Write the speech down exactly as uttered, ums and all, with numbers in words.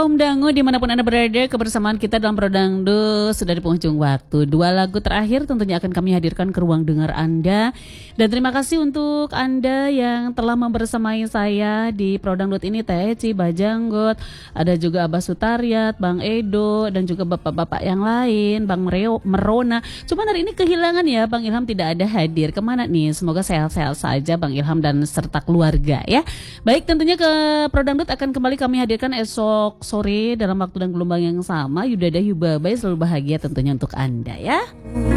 kaum dangu dimanapun Anda berada, kebersamaan kita dalam Prodangdut sudah di penghujung waktu. Dua lagu terakhir tentunya akan kami hadirkan ke ruang dengar Anda. Dan terima kasih untuk Anda yang telah membersamai saya di Prodangdut ini, Teh Eci, Bajanggot, ada juga Abah Sutariat, Bang Edo, dan juga bapak-bapak yang lain, Bang Mereo, Merona. Cuman hari ini kehilangan ya, Bang Ilham tidak ada hadir. Kemana nih? Semoga sehat-sehat saja Bang Ilham dan serta keluarga ya. Baik, tentunya ke Prodangdut akan kembali kami hadirkan esok sore dalam waktu dan gelombang yang sama. Yudada Yubabay selalu bahagia tentunya untuk Anda ya.